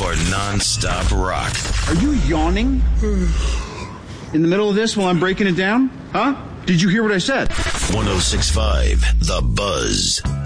for non-stop rock. Are you yawning in the middle of this while I'm breaking it down? Huh? Did you hear what I said? 106.5 The Buzz.